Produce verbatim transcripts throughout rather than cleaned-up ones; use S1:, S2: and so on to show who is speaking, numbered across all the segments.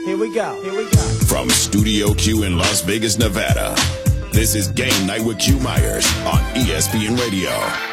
S1: Here we go. Here we go.
S2: From Studio Q in Las Vegas, Nevada, this is Game Night with Q Myers on E S P N Radio.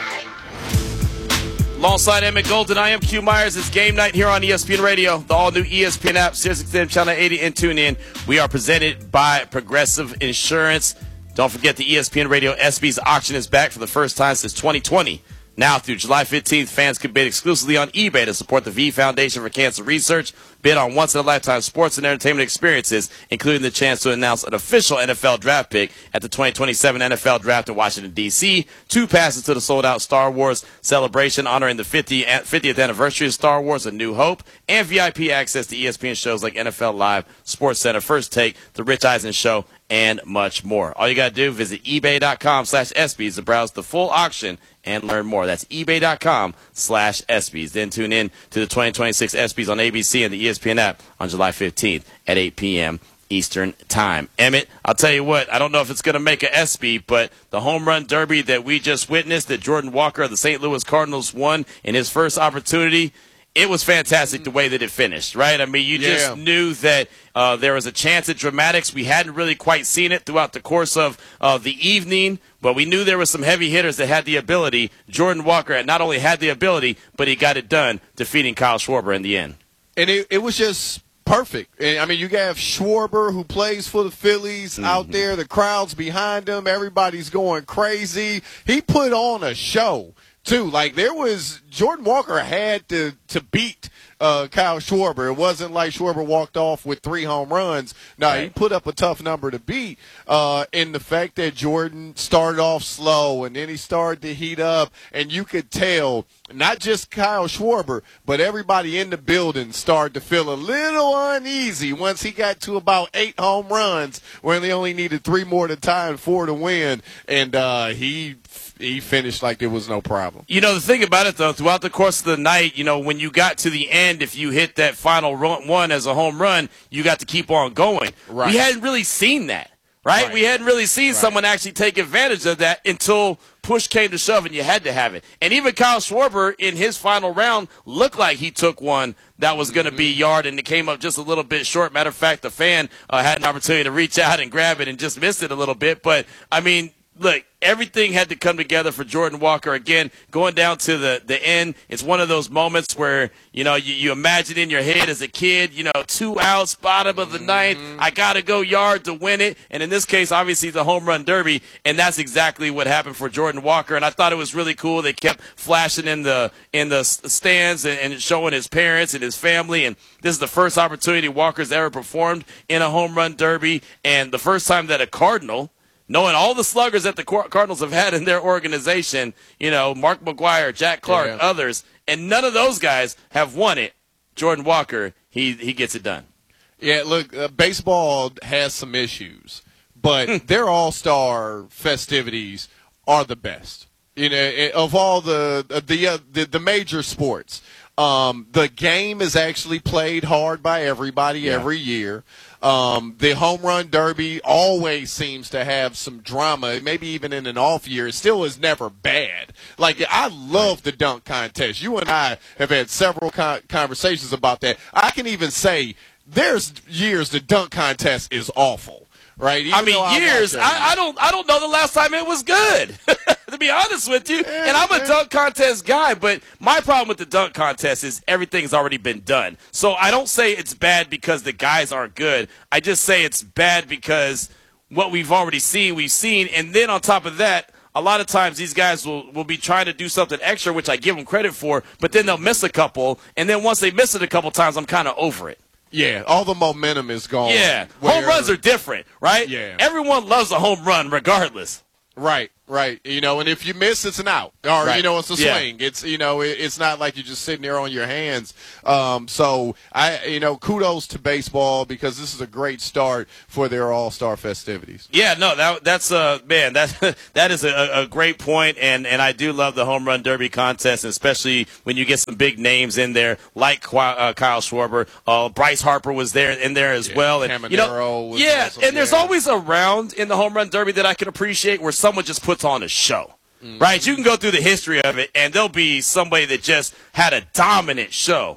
S3: Alongside Emmett Golden, I am Q Myers. It's Game Night here on E S P N Radio, the all-new E S P N app, Sirius X M Channel eighty, and tune in. We are presented by Progressive Insurance. Don't forget the E S P N Radio ESPYs auction is back for the first time since twenty twenty. Now through July fifteenth, fans can bid exclusively on eBay to support the V Foundation for Cancer Research, bid on once-in-a-lifetime sports and entertainment experiences, including the chance to announce an official N F L draft pick at the twenty twenty-seven N F L Draft in Washington, D C, two passes to the sold-out Star Wars celebration honoring the fiftieth anniversary of Star Wars, A New Hope, and V I P access to E S P N shows like N F L Live, SportsCenter, First Take, The Rich Eisen Show, and much more. All you got to do, visit ebay.com slash ESPYs to browse the full auction and learn more. That's ebay.com slash ESPYs. Then tune in to the twenty twenty-six ESPYs on A B C and the E S P N app on July fifteenth at eight p.m. Eastern Time. Emmett, I'll tell you what, I don't know if it's going to make an ESPY, but the home run derby that we just witnessed that Jordan Walker of the Saint Louis Cardinals won in his first opportunity, it was fantastic the way that it finished, right? I mean, you
S4: yeah.
S3: just knew that uh, there was a chance at dramatics. We hadn't really quite seen it throughout the course of uh, the evening, but we knew there were some heavy hitters that had the ability. Jordan Walker had not only had the ability, but he got it done, defeating Kyle Schwarber in the end.
S4: And it, it was just perfect. And, I mean, you have Schwarber, who plays for the Phillies, mm-hmm. out there. The crowd's behind him. Everybody's going crazy. He put on a show, too. Like, there was – Jordan Walker had to, to beat uh, Kyle Schwarber. It wasn't like Schwarber walked off with three home runs. No, right. He put up a tough number to beat. Uh, and the fact that Jordan started off slow and then he started to heat up, and you could tell – not just Kyle Schwarber, but everybody in the building started to feel a little uneasy once he got to about eight home runs, where they only needed three more to tie and four to win, and uh, he he finished like there was no problem.
S3: You know, the thing about it, though, throughout the course of the night, you know, when you got to the end, if you hit that final run, one as a home run, you got to keep on going.
S4: Right.
S3: We hadn't really seen that. Right?
S4: Right.
S3: We hadn't really seen right. someone actually take advantage of that until push came to shove and you had to have it. And even Kyle Schwarber in his final round looked like he took one that was going to mm-hmm. be yard, and it came up just a little bit short. Matter of fact, the fan uh, had an opportunity to reach out and grab it and just missed it a little bit. But, I mean, look, everything had to come together for Jordan Walker. Again, going down to the, the end, it's one of those moments where, you know, you, you imagine in your head as a kid, you know, two outs, bottom of the ninth, mm-hmm. I got to go yard to win it. And in this case, obviously, the home run derby, and that's exactly what happened for Jordan Walker. And I thought it was really cool. They kept flashing in the in the stands and, and showing his parents and his family. And this is the first opportunity Walker's ever performed in a home run derby, and the first time that a Cardinal, knowing all the sluggers that the Cardinals have had in their organization, you know, Mark McGwire, Jack Clark, yeah. others, and none of those guys have won it. Jordan Walker, he he gets it done.
S4: Yeah, look, uh, baseball has some issues, but their all-star festivities are the best. You know, of all the the uh, the, the major sports, um, the game is actually played hard by everybody yeah. every year. Um, the home run derby always seems to have some drama, maybe even in an off year. It still is never bad. Like, I love the dunk contest. You and I have had several con- conversations about that. I can even say there's years the dunk contest is awful. Right? Even
S3: I mean, years. I, I don't. I don't know the last time it was good. To be honest with you, yeah, and I'm a yeah. dunk contest guy, but my problem with the dunk contest is everything's already been done. So I don't say it's bad because the guys aren't good. I just say it's bad because what we've already seen, we've seen, and then on top of that, a lot of times these guys will, will be trying to do something extra, which I give them credit for, but then they'll miss a couple, and then once they miss it a couple times, I'm kind of over it.
S4: Yeah, all the momentum is gone.
S3: Yeah,
S4: where,
S3: home runs are different, right?
S4: Yeah.
S3: Everyone loves a home run regardless.
S4: Right, right. You know, and if you miss, it's an out. Or, right. you know, it's a
S3: yeah.
S4: swing. It's, you know, it, it's not like you're just sitting there on your hands. Um, so, I, you know, kudos to baseball because this is a great start for their all-star festivities.
S3: Yeah, no, that that's, uh, man, that, that is a, a great point, and, and I do love the home run derby contest, especially when you get some big names in there like uh, Kyle Schwarber. Uh, Bryce Harper was there in there as
S4: yeah,
S3: well. And,
S4: Caminero
S3: you know,
S4: was
S3: yeah,
S4: awesome.
S3: and there's
S4: yeah.
S3: always a round in the home run derby that I can appreciate where someone just puts on a show, mm-hmm. right? You can go through the history of it, and there'll be somebody that just had a dominant show.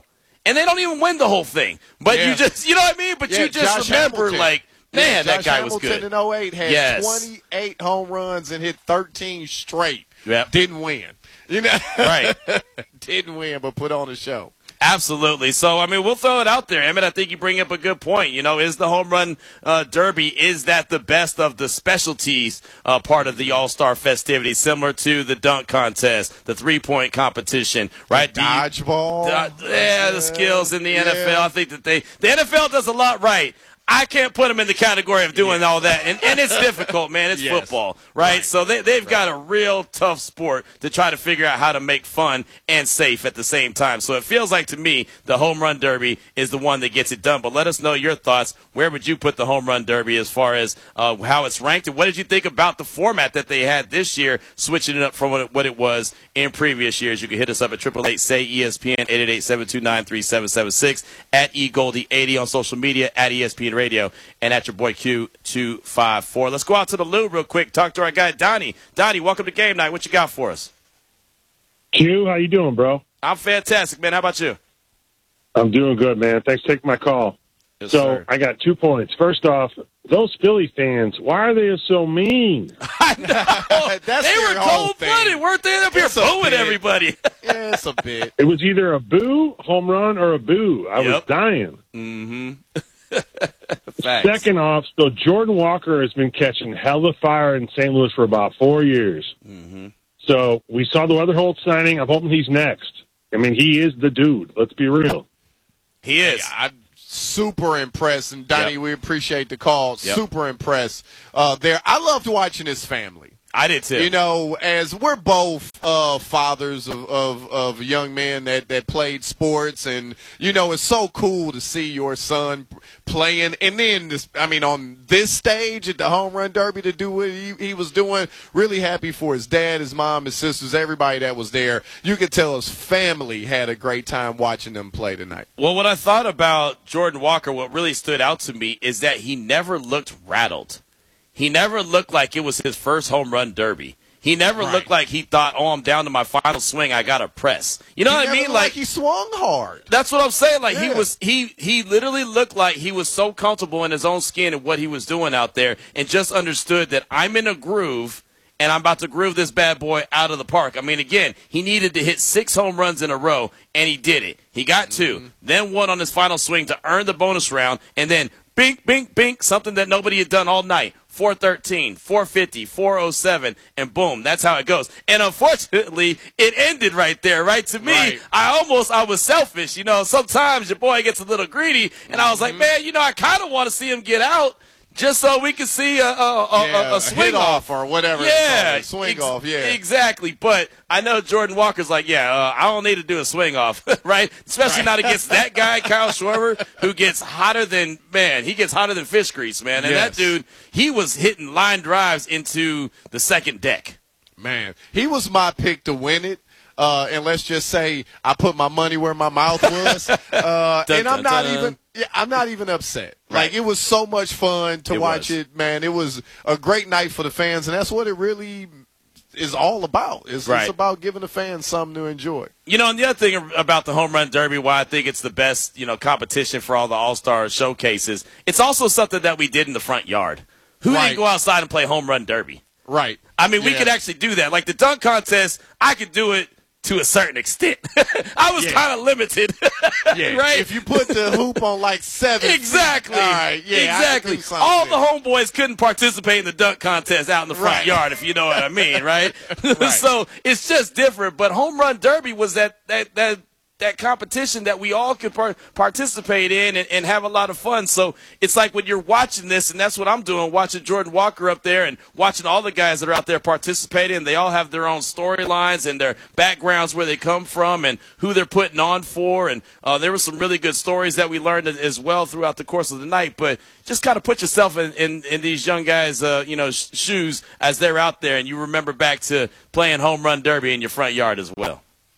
S3: and they don't even win the whole thing. But
S4: Yeah.
S3: you just, you know what I mean? But
S4: Yeah,
S3: you just
S4: Josh
S3: remember,
S4: Hamilton.
S3: like, man,
S4: yeah,
S3: that
S4: Josh
S3: guy
S4: Hamilton
S3: was good.
S4: in oh eight had
S3: Yes.
S4: twenty-eight home runs and hit thirteen straight.
S3: Yep.
S4: Didn't win. You know,
S3: Right.
S4: Didn't win, but put on a show.
S3: Absolutely. So, I mean, we'll throw it out there. Emmett, I think you bring up a good point. You know, is the home run uh, derby, is that the best of the specialties uh, part of the All-Star festivities, similar to the dunk contest, the three-point competition, right? Do you-
S4: Dodgeball.
S3: Uh, yeah, the skills in the N F L.
S4: Yeah.
S3: I think that they the N F L does a lot right. I can't put them in the category of doing all that, and, and it's difficult, man. It's
S4: Yes.
S3: football, right?
S4: Right.
S3: So they, they've got a real tough sport to try to figure out how to make fun and safe at the same time. So it feels like to me the home run derby is the one that gets it done. But let us know your thoughts. Where would you put the home run derby as far as uh, how it's ranked, and what did you think about the format that they had this year, switching it up from what it, what it was in previous years? You can hit us up at triple eight say E S P N, eight eight eight, seven two nine, three seven seven six, at e goldie eighty on social media, at E S P N Radio, and at your boy Q two five four. Let's go out to the loo real quick. Talk to our guy Donnie. Donnie, welcome to Game Night. What you got for us?
S1: Q, how you doing, bro?
S3: I'm fantastic, man. How about you?
S1: I'm doing good, man. Thanks for taking my call.
S3: Yes,
S1: so
S3: sir.
S1: I got two points. First off, those Philly fans, why are they so mean?
S3: I know.
S4: That's
S3: they
S4: their
S3: were
S4: whole
S3: cold-blooded,
S4: thing.
S3: weren't they? Up here
S4: It's a
S3: booing
S4: bit.
S3: everybody.
S4: Yeah, it's a bit.
S1: It was either a boo, home run, or a boo. I was
S3: Yep.
S1: dying.
S3: Mm-hmm. Facts.
S1: Second off, so Jordan Walker has been catching hella fire in Saint Louis for about four years.
S3: Mm-hmm.
S1: So we saw the Weatherholt signing. I'm hoping he's next. I mean, he is the dude. Let's be real.
S3: He is.
S4: I'm super impressed, and Donnie,
S3: Yep.
S4: we appreciate the call.
S3: Yep.
S4: Super impressed uh, there. I loved watching his family.
S3: I did too.
S4: You know, as we're both uh, fathers of, of, of young men that, that played sports, and, you know, it's so cool to see your son playing. And then, this, I mean, on this stage at the Home Run Derby to do what he, he was doing, really happy for his dad, his mom, his sisters, everybody that was there. You could tell his family had a great time watching them play tonight.
S3: Well, what I thought about Jordan Walker, what really stood out to me is that he never looked rattled. He never looked like it was his first home run derby. He never
S4: Right.
S3: looked like he thought, oh, I'm down to my final swing. I got to press. You know
S4: He
S3: what I
S4: never
S3: mean?
S4: looked
S3: Like,
S4: he swung hard.
S3: that's what I'm saying. Like he
S4: Yeah.
S3: was, he he literally looked like he was so comfortable in his own skin and what he was doing out there, and just understood that I'm in a groove and I'm about to groove this bad boy out of the park. I mean, again, he needed to hit six home runs in a row, and he did it. He got two,
S4: Mm-hmm.
S3: then one on his final swing to earn the bonus round, and then bink, bink, bink, something that nobody had done all night. four thirteen, four fifty, four oh seven, and boom, that's how it goes. And unfortunately, it ended right there, right? To me,
S4: Right.
S3: I almost, I was selfish. You know, sometimes your boy gets a little greedy, and I was like, man, you know, I kind of want to see him get out just so we can see a, a, a,
S4: Yeah,
S3: a, a swing
S4: hit off or whatever. it's
S3: Yeah,
S4: called, swing
S3: ex-
S4: off. Yeah,
S3: exactly. But I know Jordan Walker's like, yeah, uh, I don't need to do a swing off, right? Especially not against that guy, Kyle Schwarber, who gets hotter than man. He gets hotter than fish grease, man. And
S4: Yes.
S3: that dude, he was hitting line drives into the second deck.
S4: Man, he was my pick to win it. Uh, and let's just say I put my money where my mouth was. Uh,
S3: Dun,
S4: and I'm
S3: dun,
S4: not
S3: dun.
S4: even, yeah, I'm not even upset.
S3: Right.
S4: Like, it was so much fun to
S3: It
S4: watch
S3: was.
S4: it, man. It was a great night for the fans, and that's what it really is all about. It's,
S3: Right.
S4: it's about giving the fans something to enjoy.
S3: You know, and the other thing about the Home Run Derby, why I think it's the best, you know, competition for all the All-Star showcases, it's also something that we did in the front yard. Who
S4: Right.
S3: didn't go outside and play Home Run Derby?
S4: Right.
S3: I mean, we
S4: Yeah.
S3: could actually do that. Like the dunk contest, I could do it to a certain extent. I was
S4: Yeah.
S3: kind of limited.
S4: Yeah.
S3: Right?
S4: If you put the hoop on like seven.
S3: Exactly.
S4: All right. Yeah. I can
S3: exactly.
S4: do something
S3: All
S4: there.
S3: the homeboys couldn't participate in the dunk contest out in the front
S4: Right.
S3: yard, if you know what I mean, right?
S4: Right.
S3: So it's just different. But Home Run Derby was that that that. that competition that we all could par- participate in and, and have a lot of fun. So it's like when you're watching this, and that's what I'm doing, watching Jordan Walker up there and watching all the guys that are out there participating. They all have their own storylines and their backgrounds, where they come from and who they're putting on for. And uh, there were some really good stories that we learned as well throughout the course of the night. But just kind of put yourself in, in, in these young guys' uh, you know, sh- shoes as they're out there, and you remember back to playing Home Run Derby in your front yard as well.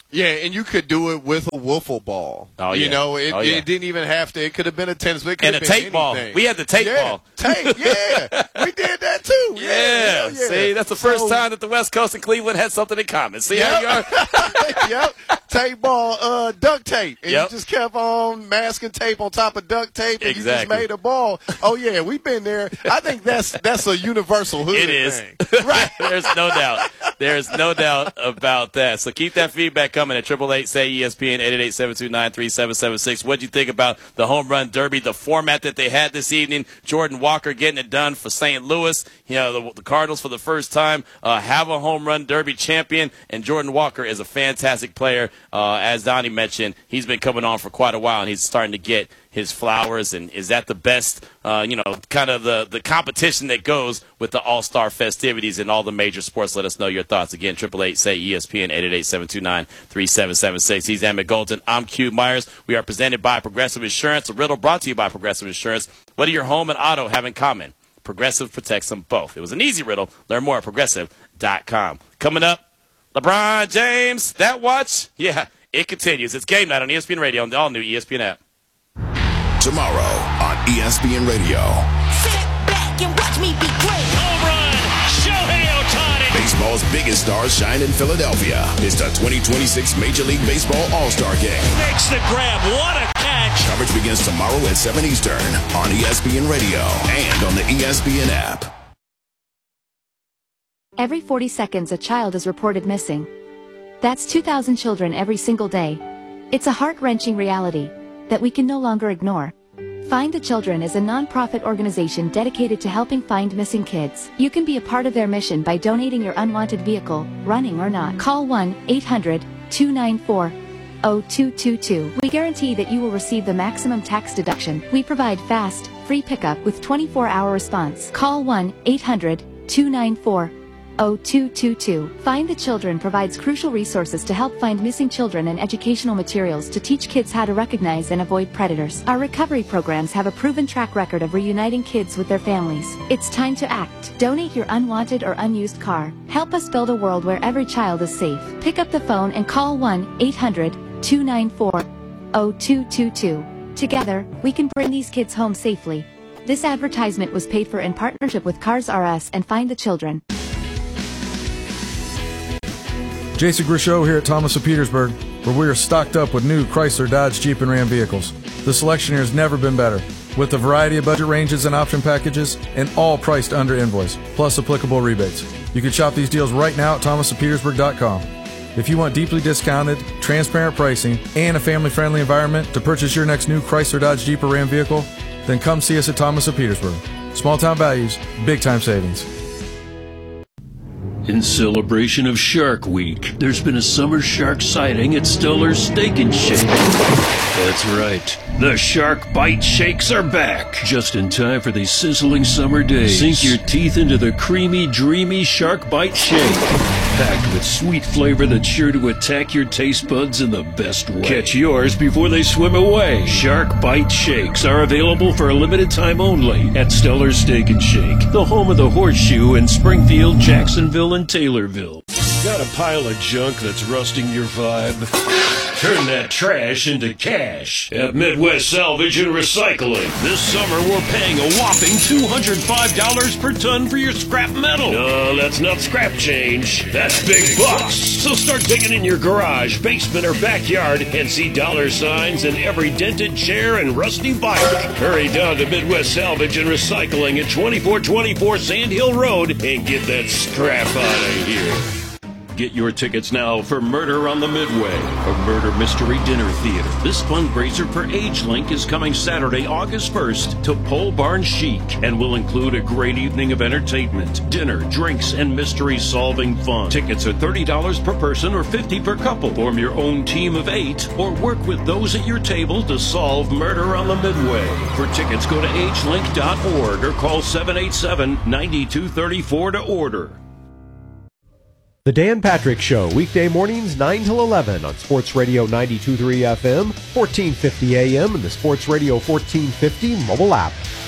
S4: Yeah, and you could do it with a wiffle ball.
S3: Oh,
S4: you
S3: yeah.
S4: know, it,
S3: oh, yeah.
S4: it didn't even have to. It could have been a tennis ball. It could
S3: And
S4: have
S3: a
S4: been
S3: tape ball.
S4: anything.
S3: We had the tape
S4: yeah,
S3: ball.
S4: Tape, yeah. We did that too.
S3: Yeah.
S4: Yeah, yeah.
S3: See, that's the first
S4: So-
S3: time that the West Coast and Cleveland had something in common. See how you are?
S4: Yep. Tape ball, uh, duct tape. And
S3: Yep.
S4: you just kept on masking tape on top of duct tape, and
S3: Exactly.
S4: you just made a ball. Oh yeah, we've been there. I think that's that's a universal hood
S3: It is.
S4: thing. Right.
S3: There's no doubt. There's no doubt about that. So keep that feedback coming at triple eight say E S P N eight eight eight, seven two nine, three seven seven six. What do you think about the home run derby, the format that they had this evening? Jordan Walker getting it done for Saint Louis. You know, the, the Cardinals for the first time uh, have a home run derby champion, and Jordan Walker is a fantastic player. Uh, as Donnie mentioned, he's been coming on for quite a while, and he's starting to get his flowers. And is that the best, uh, you know, kind of the, the competition that goes with the all-star festivities in all the major sports? Let us know your thoughts. Again, triple eight say E S P N eight eight eight, seven two nine, three seven seven six. He's Emmett Golden. I'm Q Myers. We are presented by Progressive Insurance. A riddle brought to you by Progressive Insurance. What do your home and auto have in common? Progressive protects them both. It was an easy riddle. Learn more at progressive dot com. Coming up, LeBron James, that watch, yeah, it continues. It's game night on E S P N Radio and the all-new E S P N app.
S2: Tomorrow on E S P N Radio.
S5: Sit back and watch me be great.
S6: Home run, Shohei Ohtani.
S2: Baseball's biggest stars shine in Philadelphia. It's the twenty twenty-six Major League Baseball All-Star Game.
S6: Makes the grab. What a catch.
S2: Coverage begins tomorrow at seven Eastern on E S P N Radio and on the E S P N app.
S7: Every forty seconds, a child is reported missing. That's two thousand children every single day. It's a heart-wrenching reality that we can no longer ignore. Find the Children is a non-profit organization dedicated to helping find missing kids. You can be a part of their mission by donating your unwanted vehicle, running or not. Call one eight hundred, two nine four, zero two two two. We guarantee that you will receive the maximum tax deduction. We provide fast, free pickup with twenty-four hour response. Call one eight hundred, two nine four, zero two two two. Find the Children provides crucial resources to help find missing children and educational materials to teach kids how to recognize and avoid predators. Our recovery programs have a proven track record of reuniting kids with their families. It's time to act. Donate your unwanted or unused car. Help us build a world where every child is safe. Pick up the phone and call one eight hundred, two nine four, zero two two two. Together, we can bring these kids home safely. This advertisement was paid for in partnership with Cars R Us and Find the Children.
S8: Jason Grishow here at Thomas of Petersburg, where we are stocked up with new Chrysler, Dodge, Jeep, and Ram vehicles. The selection here has never been better, with a variety of budget ranges and option packages, and all priced under invoice, plus applicable rebates. You can shop these deals right now at thomas of petersburg dot com. If you want deeply discounted, transparent pricing, and a family-friendly environment to purchase your next new Chrysler, Dodge, Jeep, or Ram vehicle, then come see us at Thomas of Petersburg. Small-town values, big-time savings.
S9: In celebration of Shark Week, there's been a summer shark sighting at Stellar's Steak and Shake. That's right. The Shark Bite Shakes are back. Just in time for these sizzling summer days. Sink your teeth into the creamy, dreamy Shark Bite Shake. Packed with sweet flavor that's sure to attack your taste buds in the best way. Catch yours before they swim away. Shark Bite Shakes are available for a limited time only at Stellar's Steak and Shake, the home of the Horseshoe in Springfield, Jacksonville, and Taylorville. Got a pile of junk that's rusting your vibe? Turn that trash into cash at Midwest Salvage and Recycling. This summer, we're paying a whopping two hundred five dollars per ton for your scrap metal. No, that's not scrap change. That's big bucks. So start digging in your garage, basement, or backyard and see dollar signs in every dented chair and rusty bike. Hurry down to Midwest Salvage and Recycling at twenty-four twenty-four Sand Hill Road and get that scrap out of here. Get your tickets now for Murder on the Midway, a murder mystery dinner theater. This fundraiser for AgeLink is coming Saturday, August first to Pole Barn Chic and will include a great evening of entertainment, dinner, drinks, and mystery-solving fun. Tickets are thirty dollars per person or fifty dollars per couple. Form your own team of eight or work with those at your table to solve Murder on the Midway. For tickets, go to age link dot org or call seven eight seven, nine two three four to order.
S10: The Dan Patrick Show, weekday mornings nine till eleven on Sports Radio ninety-two point three F M, fourteen fifty A M, and the Sports Radio fourteen fifty mobile app.